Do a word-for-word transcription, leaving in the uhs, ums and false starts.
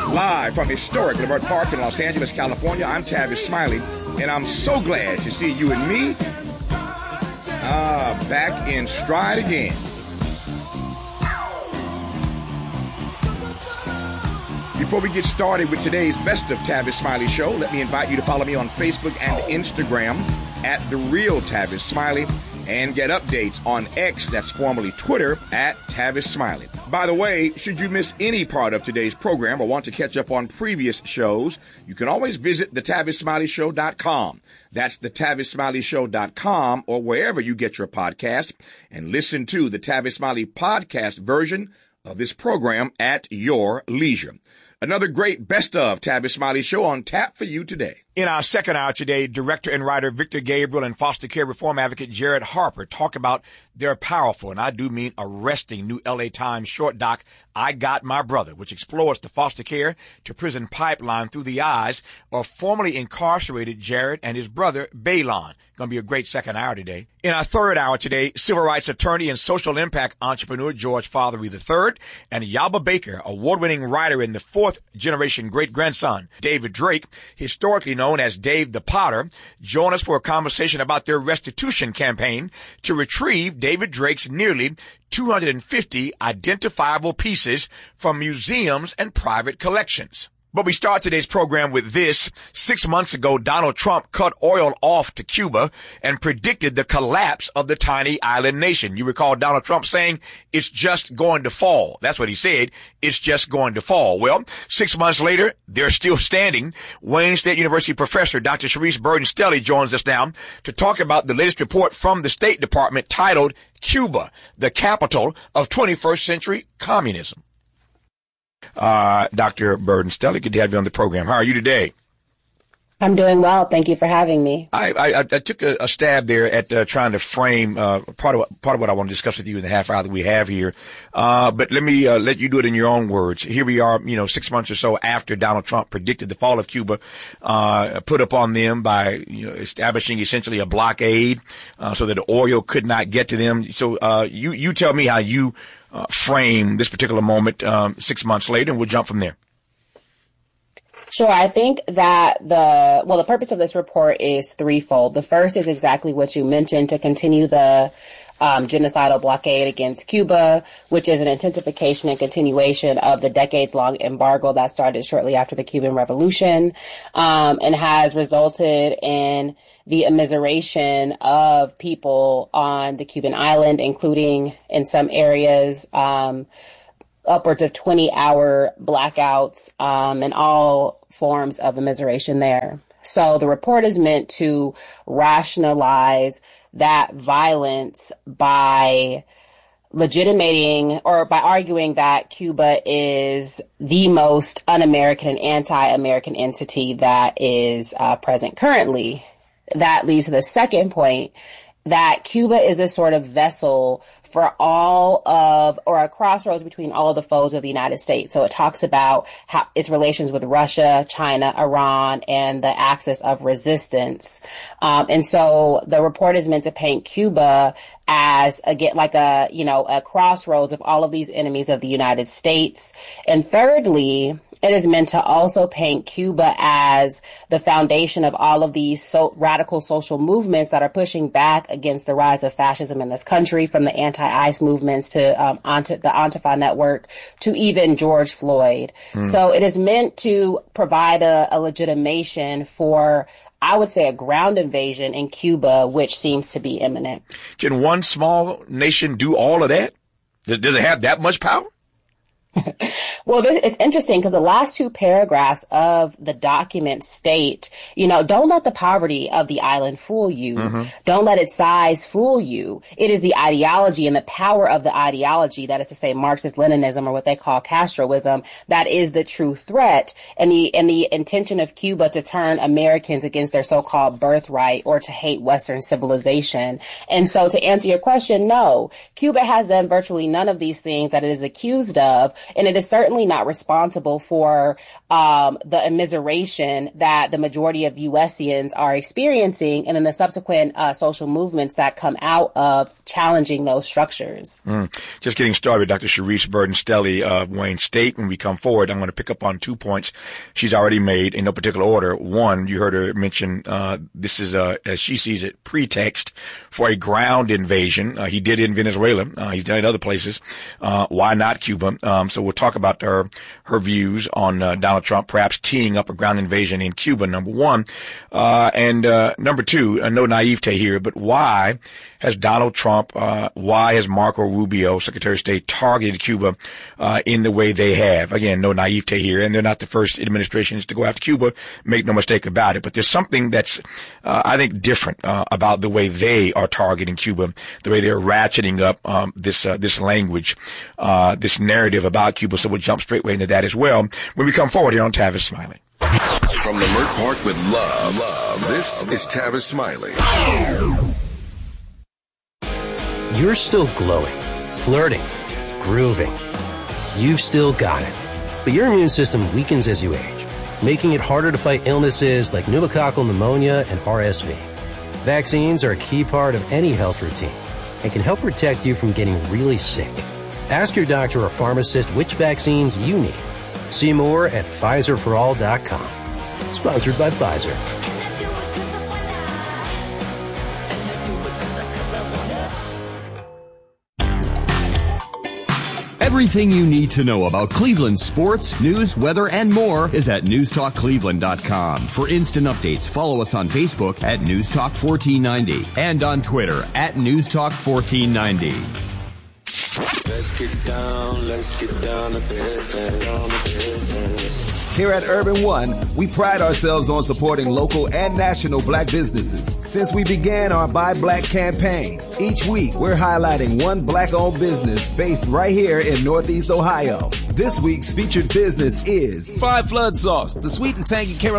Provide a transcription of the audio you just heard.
Live from historic Leimert Park in Los Angeles, California, I'm Tavis Smiley, and I'm so glad to see you and me uh, back in stride again. Before we get started with today's Best of Tavis Smiley show, let me invite you to follow me on Facebook and Instagram at The Real Tavis Smiley, and get updates on X, that's formerly Twitter, at Tavis Smiley. By the way, should you miss any part of today's program or want to catch up on previous shows, you can always visit the tavis smiley show dot com. That's the tavis smiley show dot com, or wherever you get your podcast, and listen to the Tavis Smiley podcast version of this program at your leisure. Another great Best of Tavis Smiley show on tap for you today. In our second hour today, director and writer Victor Gabriel and foster care reform advocate Jared Harper talk about their powerful, and I do mean arresting, new L A Times short doc, I Got My Brother, which explores the foster care to prison pipeline through the eyes of formerly incarcerated Jared and his brother Baylon. Going to be a great second hour today. In our third hour today, civil rights attorney and social impact entrepreneur George Fatheree the third and Yaba Baker, award-winning writer and the fourth generation great-grandson David Drake, historically known as Dave the Potter, join us for a conversation about their restitution campaign to retrieve David Drake's nearly two hundred fifty identifiable pieces from museums and private collections. But we start today's program with this. Six months ago, Donald Trump cut oil off to Cuba and predicted the collapse of the tiny island nation. You recall Donald Trump saying, it's just going to fall. That's what he said. It's just going to fall. Well, six months later, they're still standing. Wayne State University professor Doctor Sharice Burden-Stelly joins us now to talk about the latest report from the State Department titled Cuba, the Capital of twenty-first Century Communism. Uh, Doctor Burden-Stelly, good to have you on the program. How are you today? I'm doing well. Thank you for having me. I, I, I took a, a stab there at uh, trying to frame uh, part of what, part of what I want to discuss with you in the half hour that we have here. Uh, but let me uh, let you do it in your own words. Here we are, you know, six months or so after Donald Trump predicted the fall of Cuba, uh, put upon them by, you know, establishing essentially a blockade uh, so that the oil could not get to them. So uh, you you tell me how you uh, frame this particular moment um, six months later, and we'll jump from there. Sure. I think that the, well, the purpose of this report is threefold. The first is exactly what you mentioned, to continue the um, genocidal blockade against Cuba, which is an intensification and continuation of the decades-long embargo that started shortly after the Cuban Revolution, um, and has resulted in the immiseration of people on the Cuban island, including in some areas, um, upwards of twenty hour blackouts, um, and all forms of immiseration there. So the report is meant to rationalize that violence by legitimating or by arguing that Cuba is the most un-American and anti-American entity that is uh, present currently. That leads to the second point, that Cuba is a sort of vessel for all of, or a crossroads between all of the foes of the United States. So it talks about how its relations with Russia, China, Iran, and the axis of resistance. Um, and so the report is meant to paint Cuba as, again, like a, you know, a crossroads of all of these enemies of the United States. And thirdly, it is meant to also paint Cuba as the foundation of all of these so radical social movements that are pushing back against the rise of fascism in this country, from the anti-ICE movements to um, onto the Antifa network to even George Floyd. Mm. So it is meant to provide a, a legitimation for, I would say, a ground invasion in Cuba, which seems to be imminent. Can one small nation do all of that? Does it have that much power? Well, this, it's interesting because the last two paragraphs of the document state, you know, don't let the poverty of the island fool you. Mm-hmm. Don't let its size fool you. It is the ideology and the power of the ideology, that is to say Marxist-Leninism, or what they call Castroism, that is the true threat, and the and the intention of Cuba to turn Americans against their so-called birthright, or to hate Western civilization. And so to answer your question, no, Cuba has done virtually none of these things that it is accused of, and it is certainly certainly not responsible for um, the immiseration that the majority of U S ians are experiencing, and then the subsequent uh, social movements that come out of challenging those structures. Mm. Just getting started, Doctor Sharice Burden-Stelly of Wayne State. When we come forward, I'm going to pick up on two points she's already made in no particular order. One, you heard her mention uh, this is, uh, as she sees it, pretext for a ground invasion. Uh, he did it in Venezuela. Uh, he's done it in other places. Uh, why not Cuba? Um, so we'll talk about her her views on uh, Donald Trump perhaps teeing up a ground invasion in Cuba, number one. Uh, and uh, number two, uh, no naivete here, but why has Donald Trump, uh, why has Marco Rubio, Secretary of State, targeted Cuba uh, in the way they have? Again, no naivete here, and they're not the first administrations to go after Cuba. Make no mistake about it. But there's something that's, uh, I think, different uh, about the way they are targeting Cuba, the way they're ratcheting up um, this uh, this language, uh, this narrative about Cuba. So we'll jump straight way into that as well when we come forward here on Tavis Smiley. From Leimert Park with love, love. This is Tavis Smiley. You're still glowing, flirting, grooving. You've still got it. But your immune system weakens as you age, making it harder to fight illnesses like pneumococcal pneumonia and R S V. Vaccines are a key part of any health routine and can help protect you from getting really sick. Ask your doctor or pharmacist which vaccines you need. See more at Pfizer for all dot com. Sponsored by Pfizer. Everything you need to know about Cleveland sports, news, weather, and more is at news talk cleveland dot com. For instant updates, follow us on Facebook at News Talk fourteen ninety and on Twitter at News Talk fourteen ninety. Let's get down, let's get down to business, down to business. Here at Urban One, we pride ourselves on supporting local and national black businesses. Since we began our Buy Black campaign, each week we're highlighting one black-owned business based right here in Northeast Ohio. This week's featured business is Five Flood Sauce, the sweet and tangy Carolina